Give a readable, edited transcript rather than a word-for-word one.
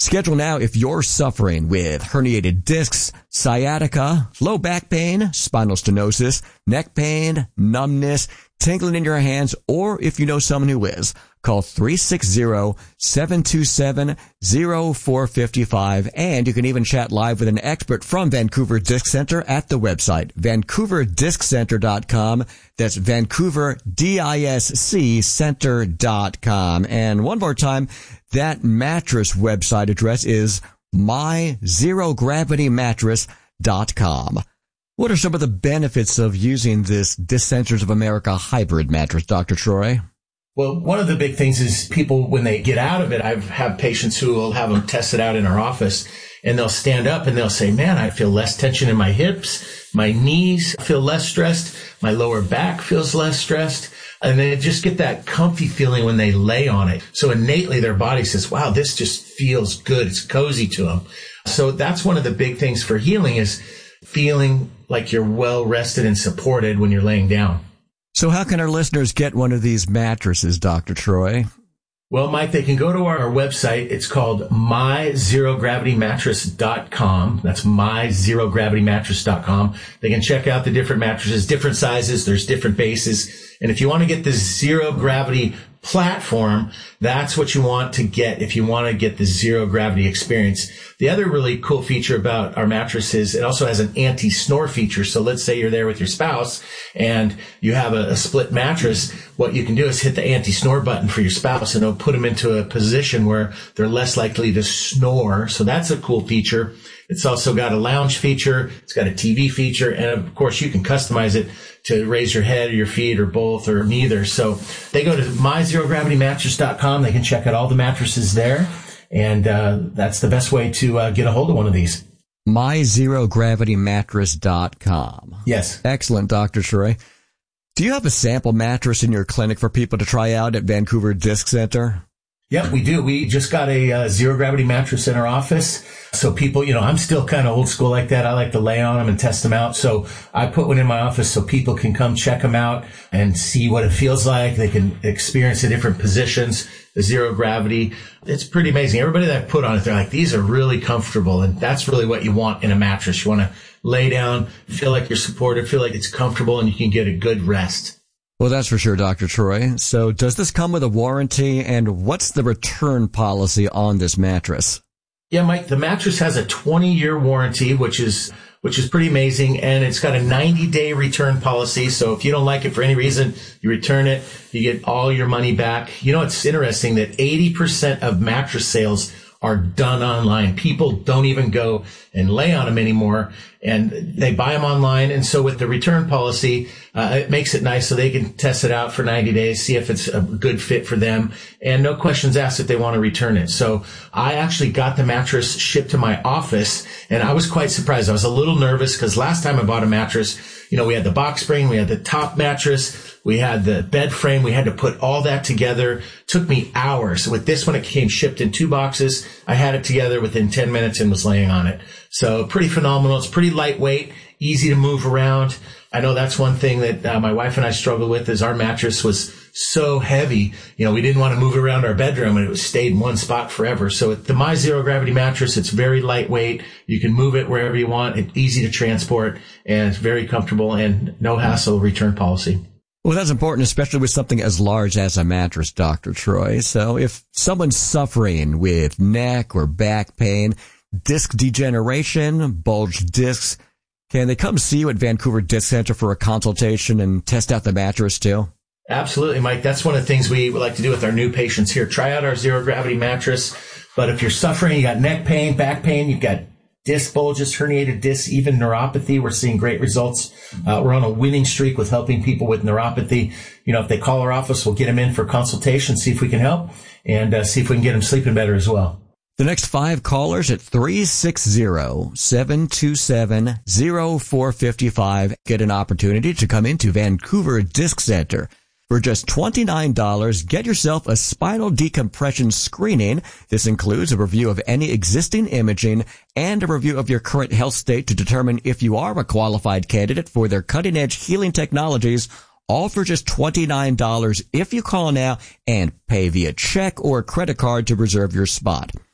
Schedule now if you're suffering with herniated discs, sciatica, low back pain, spinal stenosis, neck pain, numbness, tingling in your hands, or if you know someone who is. Call 360-727-0455, and you can even chat live with an expert from Vancouver Disc Center at the website, vancouverdisccenter.com. That's vancouver-disccenter.com. And one more time, that mattress website address is myzerogravitymattress.com. What are some of the benefits of using this Disc Centers of America hybrid mattress, Dr. Troy? Well, one of the big things is people, when they get out of it, I have patients who will have them tested out in our office, and they'll stand up and they'll say, man, I feel less tension in my hips, my knees feel less stressed, my lower back feels less stressed. And they just get that comfy feeling when they lay on it. So innately their body says, wow, this just feels good. It's cozy to them. So that's one of the big things for healing, is feeling like you're well rested and supported when you're laying down. So how can our listeners get one of these mattresses, Dr. Troy? Well, Mike, they can go to our website. It's called myzerogravitymattress.com. That's myzerogravitymattress.com. They can check out the different mattresses, different sizes. There's different bases. And if you want to get the zero gravity platform, that's what you want to get if you want to get the zero gravity experience. The other really cool feature about our mattress is it also has an anti-snore feature. So let's say you're there with your spouse and you have a split mattress. What you can do is hit the anti-snore button for your spouse, and it'll put them into a position where they're less likely to snore. So that's a cool feature. It's also got a lounge feature. It's got a TV feature. And of course, you can customize it to raise your head or your feet or both or neither. So they go to myzerogravitymattress.com. They can check out all the mattresses there. And that's the best way to get a hold of one of these. myzerogravitymattress.com. Yes. Excellent, Dr. Troy. Do you have a sample mattress in your clinic for people to try out at Vancouver Disc Center? Yep, we do. We just got a zero gravity mattress in our office. So people, I'm still kind of old school like that. I like to lay on them and test them out. So I put one in my office so people can come check them out and see what it feels like. They can experience the different positions, the zero gravity. It's pretty amazing. Everybody that I put on it, they're like, these are really comfortable. And that's really what you want in a mattress. You want to lay down, feel like you're supported, feel like it's comfortable, and you can get a good rest. Well, that's for sure, Dr. Troy. So does this come with a warranty, and what's the return policy on this mattress? Yeah, Mike, the mattress has a 20-year warranty, which is pretty amazing. And it's got a 90-day return policy. So if you don't like it for any reason, you return it, you get all your money back. It's interesting that 80% of mattress sales are done online. People don't even go and lay on them anymore, and they buy them online. And so with the return policy, it makes it nice so they can test it out for 90 days, see if it's a good fit for them, and no questions asked if they want to return it. So I actually got the mattress shipped to my office, and I was quite surprised. I was a little nervous because last time I bought a mattress, we had the box spring, we had the top mattress, we had the bed frame. We had to put all that together. Took me hours. With this one, it came shipped in 2 boxes. I had it together within 10 minutes and was laying on it. So pretty phenomenal. It's pretty lightweight, easy to move around. I know that's one thing that my wife and I struggled with, is our mattress was so heavy. We didn't want to move around our bedroom, and it stayed in one spot forever. So with the My Zero Gravity mattress, it's very lightweight. You can move it wherever you want. It's easy to transport, and it's very comfortable, and no hassle return policy. Well, that's important, especially with something as large as a mattress, Dr. Troy. So if someone's suffering with neck or back pain, disc degeneration, bulged discs, can they come see you at Vancouver Disc Center for a consultation and test out the mattress too? Absolutely, Mike. That's one of the things we would like to do with our new patients here. Try out our zero gravity mattress. But if you're suffering, you got neck pain, back pain, you've got disc bulges, herniated discs, even neuropathy, we're seeing great results. We're on a winning streak with helping people with neuropathy. If they call our office, we'll get them in for consultation, see if we can help, and see if we can get them sleeping better as well. The next 5 callers at 360-727-0455 get an opportunity to come into Vancouver Disc Center. For just $29, get yourself a spinal decompression screening. This includes a review of any existing imaging and a review of your current health state to determine if you are a qualified candidate for their cutting-edge healing technologies, all for just $29 if you call now and pay via check or credit card to reserve your spot.